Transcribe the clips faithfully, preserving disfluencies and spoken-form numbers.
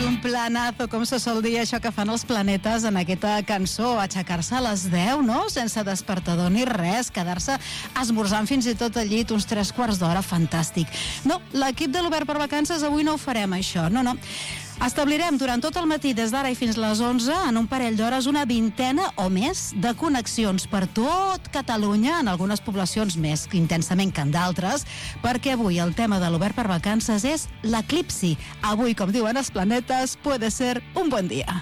un planazo, com se sol dir, això que fan els planetes en aquesta cançó, aixecar-se a les deu, no? Sense despertador ni res, quedar-se esmorzant fins i tot al llit uns tres quarts d'hora, fantàstic. No, l'equip de l'Obert per Vacances avui no ho farem, això, no, no. Establirem durant tot el matí, des d'ara i fins les onze, en un parell d'hores, una vintena o més de connexions per tot Catalunya, en algunes poblacions més intensament que en d'altres, perquè avui el tema de l'Obert per Vacances és l'eclipsi. Avui, com diuen els planetes, puede ser un bon dia.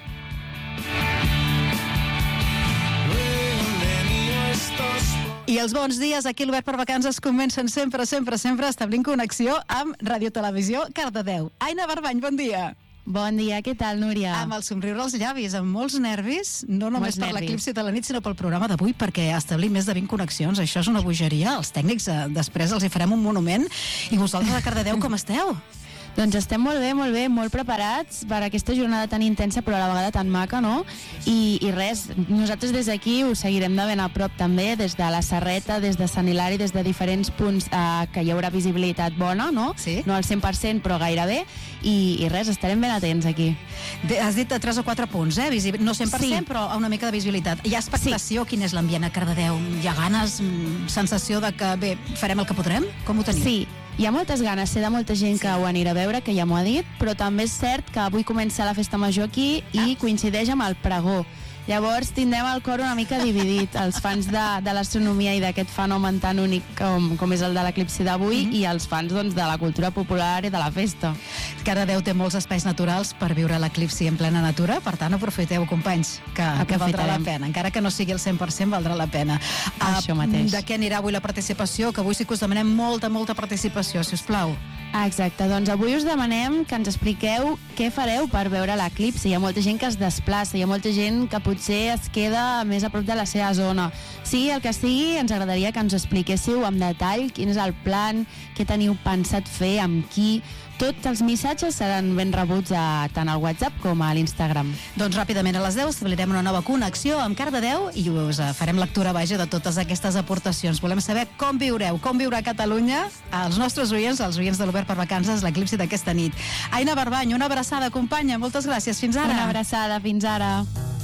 I els bons dies aquí a l'Obert per Vacances comencen sempre, sempre, sempre establint connexió amb Ràdio Televisió Cardedeu. Aina Barbany, bon dia. Bon dia, què tal, Núria? Amb el somriure als llavis, amb molts nervis, no només per l'eclipsi de la nit, sinó pel programa d'avui, perquè establir més de vint connexions, això és una bogeria. Els tècnics eh, després els hi farem un monument. I vosaltres a Cardedeu com esteu? Doncs estem molt bé, molt bé, molt preparats per aquesta jornada tan intensa però a la vegada tan maca, no? I, i res, nosaltres des d'aquí ho seguirem de ben a prop també, des de la Serreta, des de Sant Hilari, des de diferents punts eh, que hi haurà visibilitat bona, no? Sí. No al cent per cent, però gairebé, i, i res, estarem ben atents aquí. De, has dit de tres o quatre punts, eh? Visibil... No cent per cent, sí, però una mica de visibilitat. Hi ha expectació? Sí. Quin és l'ambient a Cardedeu? Hi ha ganes, sensació de que, bé, farem el que podrem? Com ho teniu? Sí. Hi ha moltes ganes, sé de molta gent que ho anirà a veure, que ja m'ho ha dit, però també és cert que avui comença la festa major aquí i coincideix amb el pregó. Llavors tindrem el cor una mica dividit, els fans de, de l'astronomia i d'aquest fenomen tan únic com, com és el de l'eclipsi d'avui, mm-hmm, i els fans doncs, de la cultura popular i de la festa. Cardedeu té molts espais naturals per viure l'eclipsi en plena natura, per tant aprofiteu, companys, que, que valdrà la pena, encara que no sigui el cent per cent valdrà la pena. Això mateix. De què anirà avui la participació? Que avui sí que us demanem molta, molta participació, si us plau. Ah, exacte, doncs avui us demanem que ens expliqueu què fareu per veure l'eclipsi. Hi ha molta gent que es desplaça, hi ha molta gent que potser es queda més a prop de la seva zona. Sí, el que sigui, ens agradaria que ens expliquéssiu amb detall quin és el plan, què teniu pensat fer, amb qui. Tots els missatges seran ben rebuts a, tant al WhatsApp com a l'Instagram. Doncs ràpidament a les deu establirem una nova connexió amb Cardedeu i us farem lectura vaja de totes aquestes aportacions. Volem saber com viureu, com viurà Catalunya, els nostres oients, els oients de l'Obert per Vacances, l'eclipsi d'aquesta nit. Aina Barbany, una abraçada, companya, moltes gràcies, fins ara. Una abraçada, fins ara.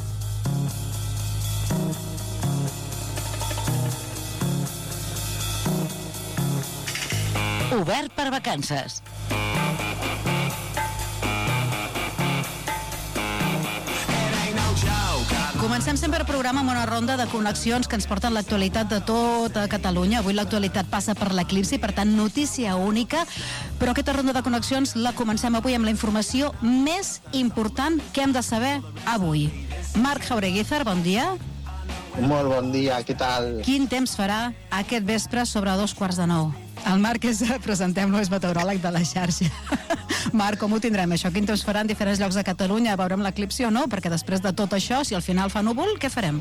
Obert per Vacances. Comencem sempre el programa amb una ronda de connexions que ens porten l'actualitat de tota Catalunya. Avui l'actualitat passa per l'eclipsi, per tant, notícia única. Però aquesta ronda de connexions la comencem avui amb la informació més important que hem de saber avui. Marc Jaureguizar, bon dia. Molt bon dia, què tal? Quin temps farà aquest vespre sobre dos quarts de nou? El Marc és, presentem-lo, és meteoròleg de la xarxa. Marc, com ho tindrem, això? Quin temps farà en diferents llocs de Catalunya? Veurem l'eclipsi o no? Perquè després de tot això, si al final fa núvol, què farem?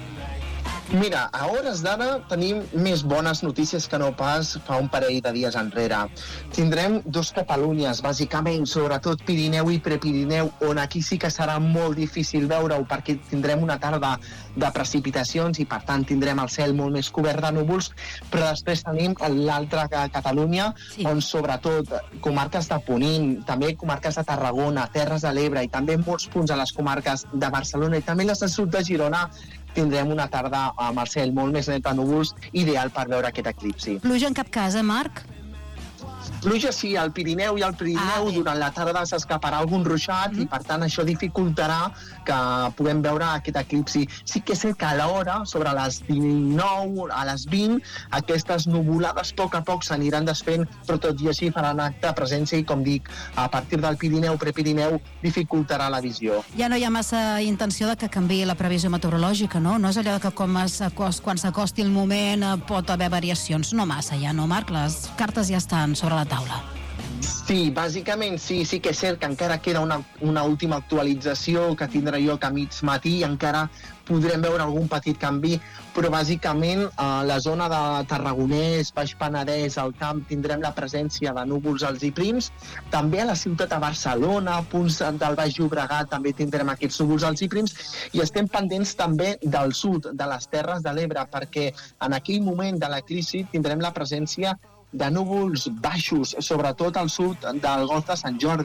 Mira, a hores d'ara tenim més bones notícies que no pas fa un parell de dies enrere. Tindrem dos Catalunyes, bàsicament, sobretot Pirineu i Prepirineu, on aquí sí que serà molt difícil veure-ho perquè tindrem una tarda de precipitacions i, per tant, tindrem el cel molt més cobert de núvols, però després tenim l'altra Catalunya, sí, on sobretot comarques de Ponent, també comarques de Tarragona, Terres de l'Ebre i també molts punts a les comarques de Barcelona i també les del sud de Girona, tindrem una tarda amb el cel molt més net de núvols, ideal per veure aquest eclipsi. Pluja en cap cas, eh, Marc? Pluja sí, al Pirineu i al Pirineu ah, durant la tarda s'escaparà algun ruixat mm-hmm, i per tant això dificultarà que puguem veure aquest eclipsi. Sí que sé que a l'hora, sobre les dinou, a les vint, aquestes nuvolades a poc a poc s'aniran desfent, però tot i així faran acte de presència i, com dic, a partir del Pirineu, Prepirineu, dificultarà la visió. Ja no hi ha massa intenció de que canviï la previsió meteorològica, no? No és allò que com s'acost, quan s'acosti el moment pot haver variacions. No massa ja, no, Marc? Les cartes ja estan sobre la taula. Sí, bàsicament sí, sí que és cert que encara queda una, una última actualització que tindrà lloc a mig matí i encara podrem veure algun petit canvi, però bàsicament a la zona de Tarragonès, Baix Penedès, al camp, tindrem la presència de núvols alts i prims. També a la ciutat de Barcelona, a punts del Baix Llobregat, també tindrem aquests núvols alts i prims, i estem pendents també del sud, de les Terres de l'Ebre, perquè en aquell moment de l'eclipsi tindrem la presència de núvols baixos, sobretot al sud del Golf de Sant Jordi,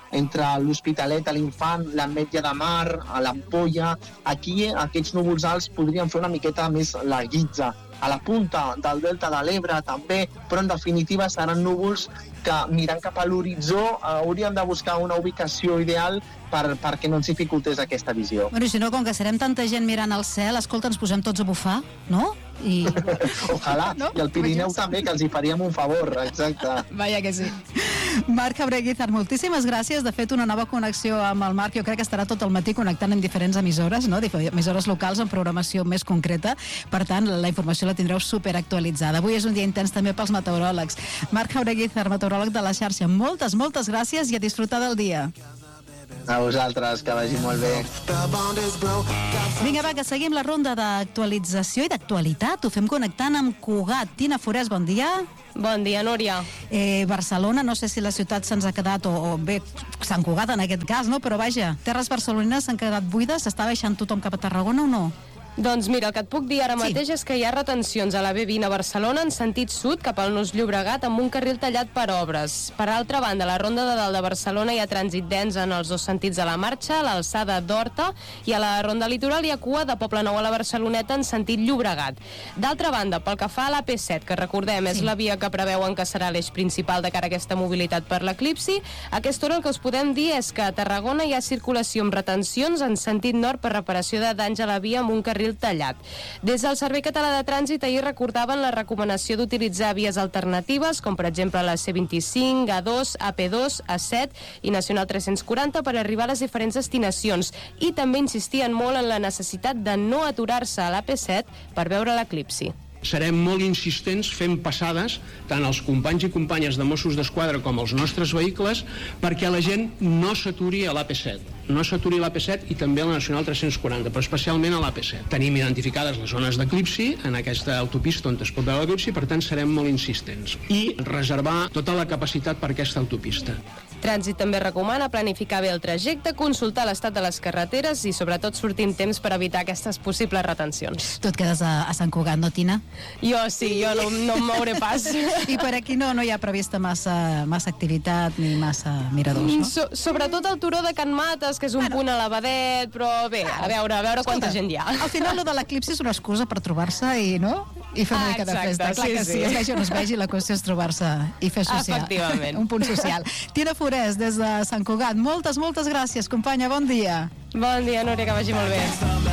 entre l'Hospitalet, l'Infant, l'Ametlla de Mar, l'Ampolla. Aquí aquests núvols alts podrien fer una miqueta més la guitza. A la punta del Delta de l'Ebre també, però en definitiva seran núvols que mirant cap a l'horitzó haurien de buscar una ubicació ideal per, perquè no ens dificultés aquesta visió. Bueno, i si no, com que serem tanta gent mirant al cel, escolta, ens posem tots a bufar, no? I... Ojalà, no? I el Pirineu també, que els hi faríem un favor, exacte. Vaja que sí. Marc Abreguizar, moltíssimes gràcies. De fet, una nova connexió amb el Marc, jo crec que estarà tot el matí connectant en diferents emissores, no? Emissores locals amb programació més concreta. Per tant, la informació la tindreu superactualitzada. Avui és un dia intens també pels meteoròlegs. Marc Abreguizar, meteoròleg de la xarxa, moltes, moltes gràcies i a disfrutar del dia. A vosaltres, que vagi molt bé. Vinga, va, que seguim la ronda d'actualització i d'actualitat. Ho fem connectant amb Cugat. Tina Forès, bon dia. Bon dia, Núria. Eh, Barcelona, no sé si la ciutat se'ns ha quedat, o, o bé, Sant Cugat en aquest cas, no? Però vaja, terres barcelonines s'han quedat buides, s'està baixant tothom cap a Tarragona o no? Doncs mira, el que et puc dir ara mateix sí. és que hi ha retencions a la B vint a Barcelona en sentit sud cap al Nus Llobregat amb un carril tallat per obres. Per altra banda, a la Ronda de Dalt de Barcelona hi ha trànsit dens en els dos sentits de la marxa, a l'alçada d'Horta, i a la Ronda Litoral hi ha cua de Poblenou a la Barceloneta en sentit Llobregat. D'altra banda, pel que fa a la P set, que recordem és sí. la via que preveuen que serà l'eix principal de cara a aquesta mobilitat per l'eclipsi, a aquesta hora el que us podem dir és que a Tarragona hi ha circulació amb retencions en sentit nord per reparació de danys a la via amb un carril tallat. Des del Servei Català de Trànsit ahir recordaven la recomanació d'utilitzar vies alternatives, com per exemple la C vint-i-cinc, A dos, A P dos, A set i Nacional tres-cents quaranta per arribar a les diferents destinacions. I també insistien molt en la necessitat de no aturar-se a l'A P set per veure l'eclipsi. Serem molt insistents fent passades tant als companys i companyes de Mossos d'Esquadra com als nostres vehicles perquè la gent no s'aturi a l'A P set. No s'aturi a l'A P set i també a la Nacional tres-cents quaranta, però especialment a l'A P set. Tenim identificades les zones d'eclipsi en aquesta autopista on es pot veure l'eclipsi, per tant serem molt insistents. I reservar tota la capacitat per aquesta autopista. Trànsit també recomana planificar bé el trajecte, consultar l'estat de les carreteres i sobretot sortir amb temps per evitar aquestes possibles retencions. Tu et quedes a, a Sant Cugat, no, Tina? Jo sí, jo no, no em mouré pas. I per aquí no, no hi ha prevista massa, massa activitat ni massa miradors, no? So, sobretot el turó de Can Mates, que és un bueno. punt elevadet, però bé, a veure, a veure Escolta, quanta gent hi ha. Al final, lo de l'eclipsi és una excusa per trobar-se i, no? I fer una ah, mica exacte, de festa. Clar sí, que sí, sí. es vegi o no es vegi, la qüestió és trobar-se i fer social. Efectivament. Un punt social. Tina Forès, des de Sant Cugat. Moltes, moltes gràcies, companya. Bon dia. Bon dia, Núria, que vagi molt bé.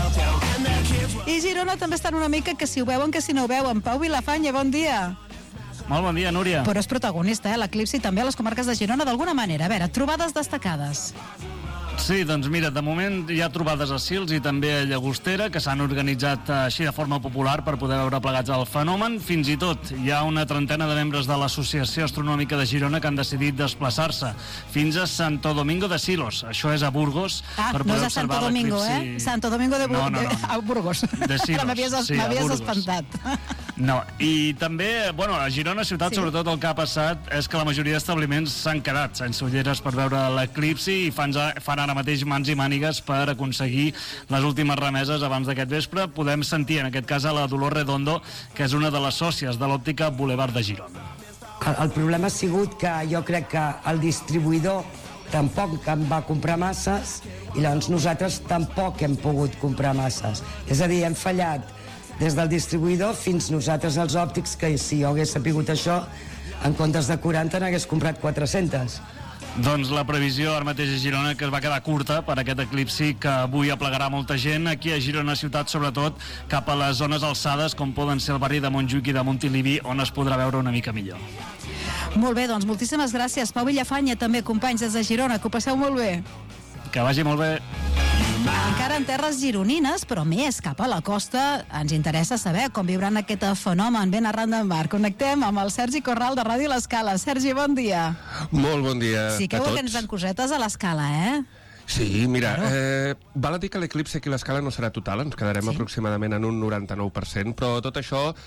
I Girona també estan una mica que si ho veuen, que si no ho veuen. Pau Vilafanya, bon dia. Molt bon dia, Núria. Però és protagonista, eh, l'eclipsi també a les comarques de Girona, d'alguna manera. A veure, trobades destacades. Sí, doncs mira, de moment hi ha trobades a Sils i també a Llagostera que s'han organitzat així de forma popular per poder veure plegats el fenomen. Fins i tot hi ha una trentena de membres de l'Associació Astronòmica de Girona que han decidit desplaçar-se fins a Santo Domingo de Silos. Això és a Burgos. Ah, per no poder és a Santo observar Domingo, l'eclipsi. eh? Santo Domingo de, Bur no, no, no. de... a Burgos. De Silos. M'havies sí, espantat. No, i també, bueno, a Girona ciutat, sí. sobretot el que ha passat és que la majoria d'establiments s'han quedat sense ulleres per veure l'eclipsi i fan, fan ara mateix mans i mànigues per aconseguir les últimes remeses abans d'aquest vespre. Podem sentir en aquest cas a la Dolors Redondo, que és una de les sòcies de l'Òptica Boulevard de Girona. El, el problema ha sigut que jo crec que el distribuïdor tampoc en va comprar masses i llavors nosaltres tampoc hem pogut comprar masses. És a dir, hem fallat des del distribuïdor fins nosaltres els òptics, que si jo hagués sapigut això, en comptes de quaranta n'hagués comprat quatre-centes. Doncs la previsió ara mateix a Girona, que es va quedar curta per aquest eclipsi que avui aplegarà molta gent aquí a Girona ciutat, sobretot cap a les zones alçades com poden ser el barri de Montjuïc i de Montilivi, on es podrà veure una mica millor. Molt bé, doncs moltíssimes gràcies. Pau Vilafanya també, companys des de Girona, que ho passeu molt bé. Que vagi molt bé. Encara en terres gironines, però més cap a la costa, ens interessa saber com viuran aquest fenomen ben arran del mar. Connectem amb el Sergi Corral de Ràdio L'Escala. Sergi, bon dia. Molt bon dia sí que a tots. Sí que organitzen cosetes a l'Escala, eh? Sí, mira, eh, val a dir que l'eclipsi aquí a l'Escala no serà total, ens quedarem sí? aproximadament en un noranta-nou per cent, però tot això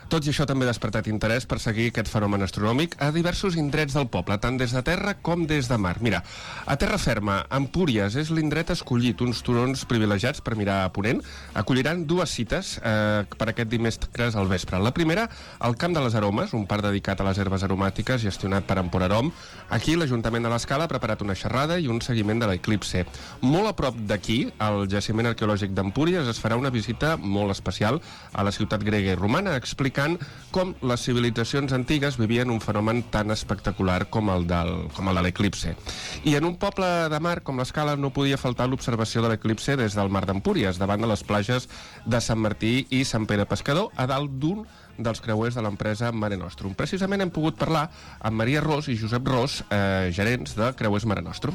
Tot i això també ha despertat interès per seguir aquest fenomen astronòmic a diversos indrets del poble, tant des de terra com des de mar. Mira, a terra ferma, Empúries, és l'indret escollit, uns turons privilegiats per mirar a ponent. Acolliran dues cites eh, per aquest dimestres al vespre. La primera, al Camp de les Aromes, un parc dedicat a les herbes aromàtiques gestionat per Emporarom. Aquí l'Ajuntament de l'Escala ha preparat una xerrada i un seguiment de l'eclipse. Molt a prop d'aquí, al jaciment arqueològic d'Empúries, es farà una visita molt especial a la ciutat grega i romana, explicant com les civilitzacions antigues vivien un fenomen tan espectacular com el, del, com el de l'eclipse. I en un poble de mar com l'Escala no podia faltar l'observació de l'eclipse des del mar d'Empúries, davant de les platges de Sant Martí i Sant Pere Pescador, a dalt d'un dels creuers de l'empresa Mare Nostrum. Precisament hem pogut parlar amb Maria Ros i Josep Ros, eh, gerents de Creuers Mare Nostrum.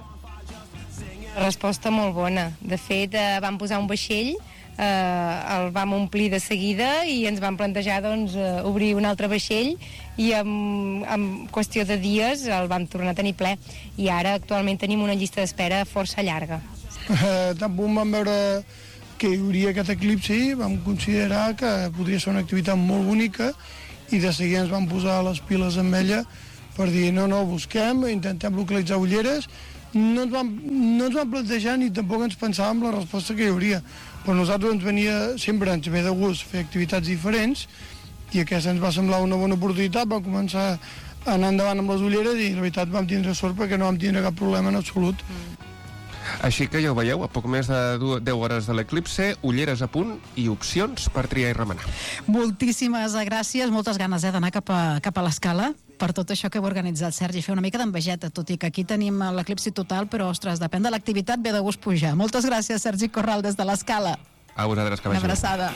Resposta molt bona. De fet, eh, vam posar un vaixell, eh, el vam omplir de seguida i ens vam plantejar doncs, eh, obrir un altre vaixell i en, en qüestió de dies el vam tornar a tenir ple. I ara actualment tenim una llista d'espera força llarga. Eh, tan bon vam veure que hi hauria aquest eclipsi, vam considerar que podria ser una activitat molt bonica i de seguida ens vam posar les piles amb ella per dir no, no, busquem, intentem localitzar ulleres. No ens vam, no ens vam plantejar ni tampoc ens pensàvem la resposta que hi hauria. Però nosaltres ens venia, sempre ens ve de gust fer activitats diferents i aquesta ens va semblar una bona oportunitat, vam començar a anar endavant amb les ulleres i la veritat vam tindre sort perquè no vam tindre cap problema en absolut. Mm. Així que ja ho veieu, a poc més de deu hores de l'eclipse, ulleres a punt i opcions per triar i remenar. Moltíssimes gràcies, moltes ganes eh, d'anar cap a, cap a l'Escala per tot això que heu organitzat, Sergi, fer una mica d'envejeta, tot i que aquí tenim l'eclipsi total, però, ostres, depèn de l'activitat, ve de gust pujar. Moltes gràcies, Sergi Corral, des de l'Escala. A vosaltres, que vagi bé. Una abraçada.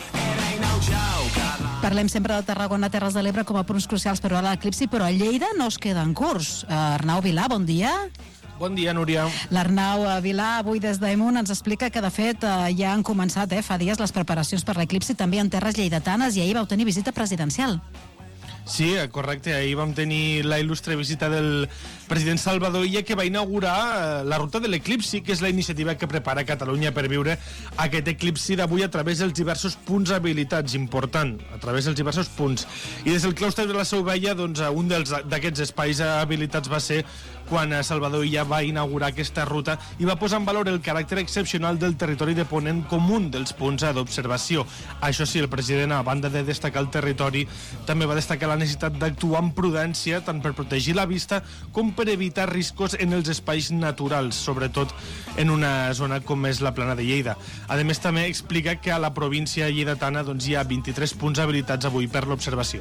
Parlem sempre de Tarragona, Terres de l'Ebre, com a punts crucials per veure l'eclipsi, però a Lleida no es queda en curs. Arnau Vilà, bon dia. Bon dia, Núria. L'Arnau Vilà, avui des d'Emunt, ens explica que, de fet, ja han començat eh, fa dies les preparacions per l'eclipsi, també en terres lleidatanes, i ahir vau tenir visita presidencial. Sí, correcte. Ahir vam tenir la il·lustre visita del president Salvador Illa, que va inaugurar la ruta de l'eclipsi, que és la iniciativa que prepara Catalunya per viure aquest eclipsi d'avui a través dels diversos punts habilitats. Important, a través dels diversos punts. I des del claustre de la Seu Vella, doncs, un d'aquests espais habilitats va ser quan Salvador Illa va inaugurar aquesta ruta i va posar en valor el caràcter excepcional del territori de Ponent com un dels punts d'observació. Això sí, el president, a banda de destacar el territori, també va destacar la necessitat d'actuar amb prudència tant per protegir la vista com per evitar riscos en els espais naturals, sobretot en una zona com és la Plana de Lleida. A més, també explica que a la província lleidatana doncs, hi ha vint-i-tres punts habilitats avui per l'observació.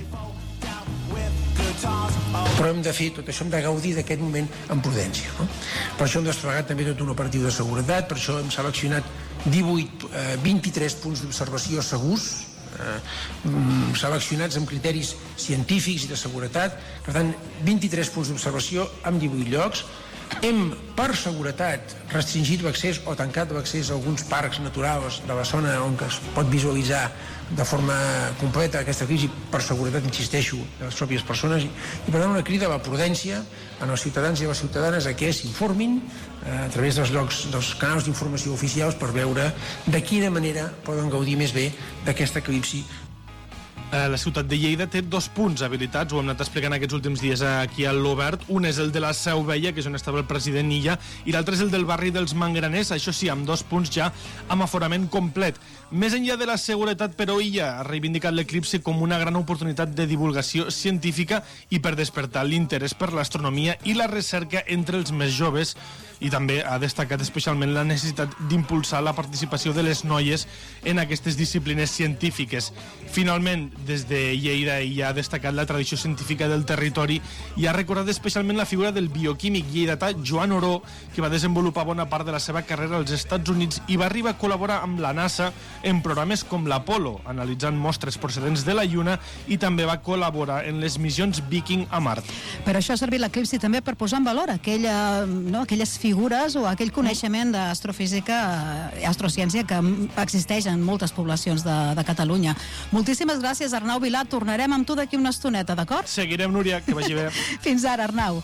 Però hem de fer tot això, hem de gaudir d'aquest moment amb prudència. No? Per això hem desplegat també tot un operatiu de seguretat, per això hem seleccionat divuit, eh, vint-i-tres punts d'observació segurs, eh, seleccionats amb criteris científics i de seguretat. Per tant, vint-i-tres punts d'observació amb divuit llocs. Hem, per seguretat, restringit l'accés o tancat l'accés a alguns parcs naturals de la zona on es pot visualitzar de forma completa aquesta crisi, per seguretat, insisteixo, de les pròpies persones, i per tant una crida a la prudència a els ciutadans i a les ciutadanes a que s'informin eh, a través dels llocs, dels canals d'informació oficials per veure de quina manera poden gaudir més bé d'aquesta eclipsi. La ciutat de Lleida té dos punts habilitats, ho hem anat explicant aquests últims dies aquí a l'Obert. Un és el de la Seu Vella, que és on estava el president Illa, i l'altre és el del barri dels Mangraners, això sí, amb dos punts ja amb aforament complet. Més enllà de la seguretat, però, Illa ha reivindicat l'eclipsi com una gran oportunitat de divulgació científica i per despertar l'interès per l'astronomia i la recerca entre els més joves, i també ha destacat especialment la necessitat d'impulsar la participació de les noies en aquestes disciplines científiques. Finalment, des de Lleida hi ha destacat la tradició científica del territori i ha recordat especialment la figura del bioquímic lleidatà Joan Oró, que va desenvolupar bona part de la seva carrera als Estats Units i va arribar a col·laborar amb la NASA en programes com l'Apollo, analitzant mostres procedents de la Lluna, i també va col·laborar en les missions Viking a Mart. Per això ha servit l'eclipsi també per posar en valor aquella, no, aquelles figures o aquell coneixement d'astrofísica, astrociència que existeix en moltes poblacions de, de Catalunya. Moltíssimes gràcies, Arnau Vilà. Tornarem amb tu d'aquí una estoneta, d'acord? Seguirem, Núria, que vagi bé. Fins ara, Arnau.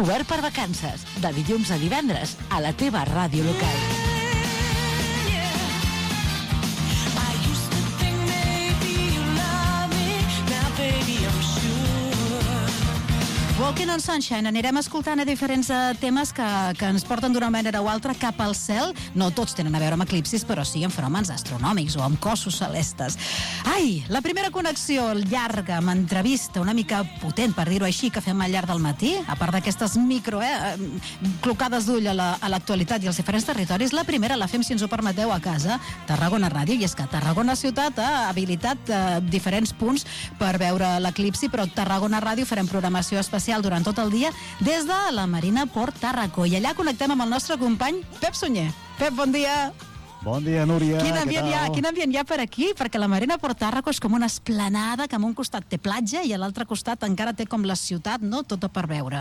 Obert per vacances, de dilluns a divendres, a la teva ràdio local. Walking on Sunshine. Anirem escoltant a diferents uh, temes que, que ens porten d'una manera o altra cap al cel. No tots tenen a veure amb eclipsis, però sí amb fenòmens astronòmics o amb cossos celestes. Ai, la primera connexió llarga, amb entrevista una mica potent, per dir-ho així, que fem al llarg del matí, a part d'aquestes micro, eh, clocades d'ull a l'actualitat la, i als diferents territoris, la primera la fem, si ens ho permeteu, a casa, Tarragona Ràdio, i és que Tarragona Ciutat ha habilitat eh, diferents punts per veure l'eclipsi, però Tarragona Ràdio farem programació especial durant tot el dia des de la Marina Port Tàrraco. I allà connectem amb el nostre company Pep Sunyer. Pep, bon dia. Bon dia, Núria. Quin ambient, hi ha, quin ambient hi ha per aquí? Perquè la Marina Port Tàrraco és com una esplanada que en un costat té platja i a l'altre costat encara té com la ciutat, no? Tota per veure.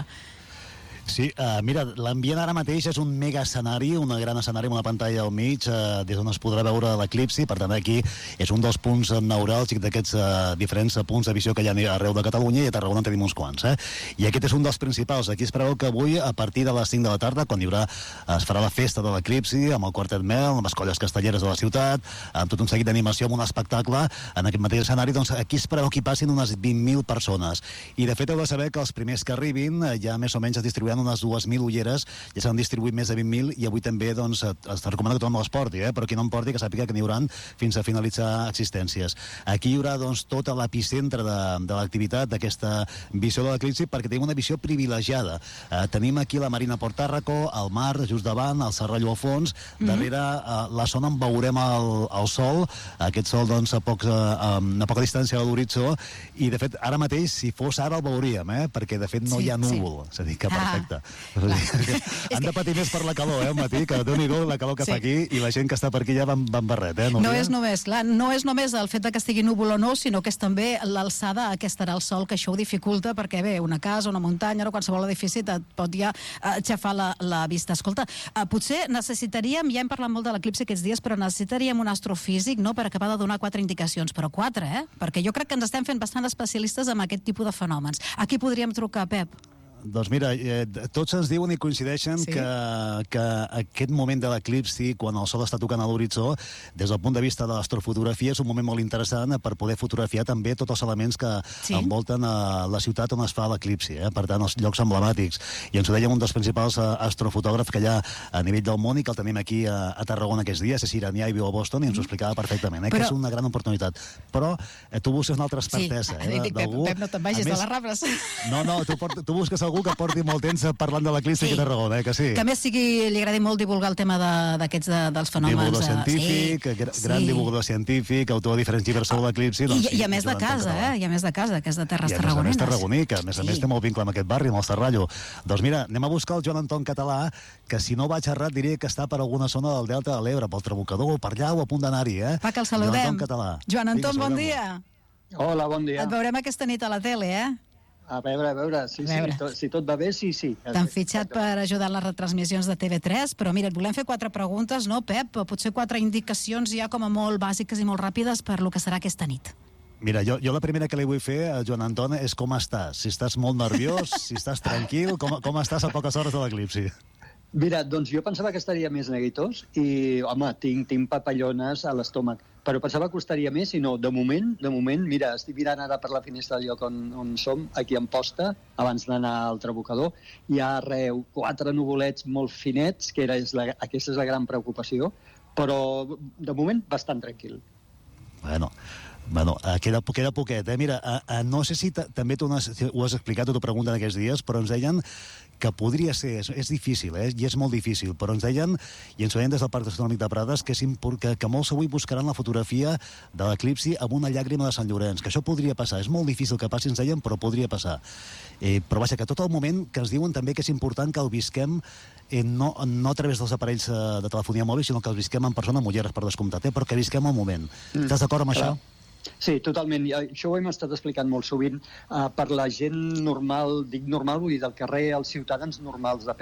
Sí, uh, mira, l'ambient ara mateix és un mega escenari, un gran escenari amb una pantalla al mig, uh, des d'on es podrà veure l'eclipsi. Per tant, aquí és un dels punts neuràlgics d'aquests uh, diferents punts de visió que hi ha arreu de Catalunya, i a Tarragona en tenim uns quants, eh? I aquest és un dels principals. Aquí es preveu que avui, a partir de les cinc de la tarda, quan hi haurà, es farà la festa de l'eclipsi, amb el Quartet Mel, amb les colles castelleres de la ciutat, amb tot un seguit d'animació, amb un espectacle, en aquest mateix escenari, doncs aquí es preveu que hi passin unes vint mil persones. I, de fet, heu de saber que els primers que arribin ja més o menys es distribuiran unes dues mil ulleres, ja s'han distribuït més de vint mil, i avui també doncs, es recomana que tothom les porti, eh? Però qui no en porti que sàpiga que n'hi hauran fins a finalitzar existències. Aquí hi haurà doncs, tot l'epicentre de, de l'activitat d'aquesta visió de l'eclipsi, perquè tenim una visió privilegiada. Eh, tenim aquí la Marina Port Tàrraco, el mar just davant, el Serrallo al fons, mm-hmm. darrere eh, la zona on veurem el, el sol, aquest sol doncs, a, pocs, eh, a poca distància de l'horitzó, i de fet ara mateix, si fos ara el veuríem, eh? Perquè de fet no sí, hi ha núvol, sí. És a dir, que perfecte. Ah. Han de patir més per la calor, eh, al matí, que Déu-n'hi-do la calor que sí. fa aquí, i la gent que està per aquí ja van, van barret, eh? No, no és només, clar, no és només el fet de que estigui núvol o no, sinó que és també l'alçada a què estarà el sol, que això ho dificulta, perquè bé, una casa, una muntanya, o qualsevol edifici et pot ja aixafar la, la vista. Escolta, uh, potser necessitaríem, ja hem parlat molt de l'eclipsi aquests dies, però necessitaríem un astrofísic, no?, per acabar de donar quatre indicacions, però quatre, eh? Perquè jo crec que ens estem fent bastant especialistes amb aquest tipus de fenòmens. A qui podríem trucar, Pep? Doncs mira, eh, tots ens diuen i coincideixen sí. que, que aquest moment de l'eclipsi, quan el sol està tocant a l'horitzó, des del punt de vista de l'astrofotografia, és un moment molt interessant per poder fotografiar també tots els elements que sí. envolten a la ciutat on es fa l'eclipsi, eh? Per tant, els llocs emblemàtics. I ens ho deia un dels principals astrofotògrafs que hi ha a nivell del món i que el tenim aquí a, a Tarragona aquests dies, és iranià i viu a Boston, i ens ho explicava perfectament, eh? Però... que és una gran oportunitat. Però eh, tu busques una altra expertesa. Sí. Eh? Pep, Pep, no te'n vagis més... de les rabres. No, no, tu, port... tu busques algú que porti molt temps parlant de l'eclipsi sí. aquí a Tarragona, eh, que sí? Que a més sigui, li agradi molt divulgar el tema d'aquests de, de, dels fenòmens. Divulgador científic, sí. gran sí. divulgador científic, autor de diferents llibres sobre l'eclipsi. Doncs, I, I a més de casa, eh? I a més de casa, que és de Terres Tarragonenes. I a més a més tarragoní, que a més a més té molt vincle amb aquest barri, amb el Serrallo. Doncs mira, anem a buscar el Joan Anton Català, que si no vaig errat diria que està per alguna zona del Delta de l'Ebre, pel Trabucador, per allà o a punt d'anar-hi, eh? Va, que el saludem. Joan Anton Català. Joan Anton, bon dia. Hola, bon dia. Et veurem aquesta nit a la tele, eh? A veure, a veure, sí, a veure. sí, to, si tot va bé, sí, sí. T'han fitxat per ajudar les retransmissions de T V tres, però mira, et volem fer quatre preguntes, no, Pep? Potser quatre indicacions ja com a molt bàsiques i molt ràpides per lo que serà aquesta nit. Mira, jo, jo la primera que li vull fer a Joan Anton és com estàs. Si estàs molt nerviós, si estàs tranquil, com, com estàs a poques hores de l'eclipsi? Mira, doncs jo pensava que estaria més neguitós i, home, tinc, tinc papallones a l'estómac, però pensava que estaria més i no, de moment, de moment, mira, estic mirant ara per la finestra del lloc on, on som, aquí en Posta, abans d'anar al Trabucador, hi ha arreu quatre nuvolets molt finets, que era, és la, aquesta és la gran preocupació, però de moment bastant tranquil. Bueno, bueno queda, queda poquet, eh? Mira, a, a, no sé si també tu has, ho has explicat, o t'ho pregunten aquests dies, però ens deien que podria ser, és, és difícil, eh? I és molt difícil, però ens deien, i ens ho deien des del Parc Astronòmic de Prades, que, és impor, que, que molts avui buscaran la fotografia de l'eclipsi amb una llàgrima de Sant Llorenç, que això podria passar, és molt difícil que passi, ens deien, però podria passar. Eh, però vaja, que tot el moment que ens diuen també que és important que el visquem eh, no, no a través dels aparells eh, de telefonia mòbil, sinó que el visquem en persona, amb ulleres per descomptat, eh? Però que visquem el moment. Mm. Estàs d'acord amb Clar. això? Sí, totalment. Això ho hem estat explicant molt sovint. Uh, per la gent normal, dic normal, vull dir del carrer, els ciutadans normals de peu,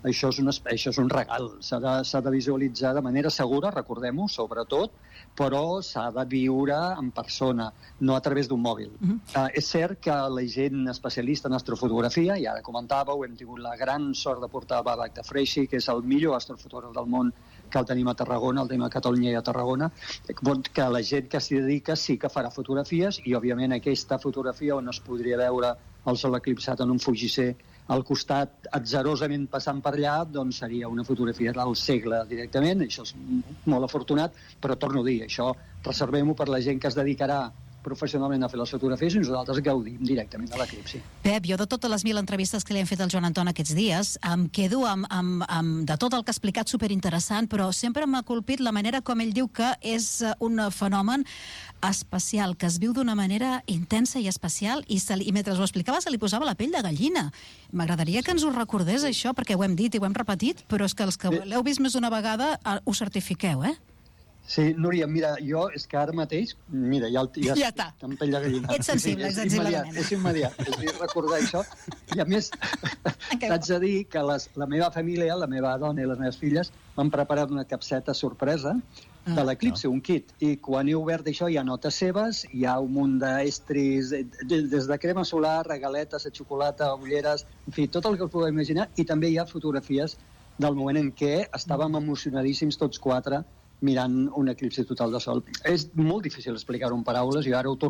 això és un, això és un regal. S'ha de, s'ha de visualitzar de manera segura, recordem-ho, sobretot, però s'ha de viure en persona, no a través d'un mòbil. Uh-huh. Uh, és cert que la gent especialista en astrofotografia, ja comentàveu, hem tingut la gran sort de portar Babak de Freixi, que és el millor astrofotògraf del món, que el tenim a Tarragona, el tenim a Catalunya i a Tarragona, que la gent que s'hi dedica sí que farà fotografies i, òbviament, aquesta fotografia on es podria veure el sol eclipsat en un fugisser al costat, atzerosament passant per allà, doncs seria una fotografia del segle directament. Això és molt afortunat, però torno a dir, això reservem-ho per la gent que es dedicarà professionalment a fer les fotografies i nosaltres gaudim directament de l'eclipsi. Pep, jo de totes les mil entrevistes que li hem fet al Joan Anton aquests dies, em quedo amb, amb, amb de tot el que ha explicat superinteressant, però sempre m'ha colpit la manera com ell diu que és un fenomen especial, que es viu d'una manera intensa i especial, i, se li, i mentre ho explicava se li posava la pell de gallina. M'agradaria que ens ho recordés, això, perquè ho hem dit i ho hem repetit, però és que els que l'heu vist més d'una vegada ho certifiqueu, eh? Sí, Núria, mira, jo és que ara mateix, mira, ja, ja, ja està. Amb pell de gallina. Ets sensible, sí, ets sensible. Immediat, és immediat, és dir, recordar això. I a més, t'haig de dir que les, la meva família, la meva dona i les meves filles m'han preparat una capseta sorpresa de l'eclipsi, un kit. I quan he obert això hi ha notes seves, hi ha un munt d'estris, des de crema solar, regaletes de xocolata, ulleres, en fi, tot el que us podeu imaginar, i també hi ha fotografies del moment en què estàvem emocionadíssims tots quatre mirant un eclipsi total de sol. És molt difícil explicar-ho en paraules, i ara ho torno